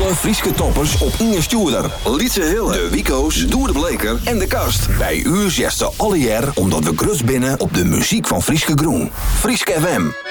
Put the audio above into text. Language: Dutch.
Alle Frieske toppers op Inge Stuurder, Lietse Hille, de Wico's, Doer de Bleker en de Kast. Bij u zegt ze alle jaar omdat we grut binnen op de muziek van Frieske Groen. Frieske FM.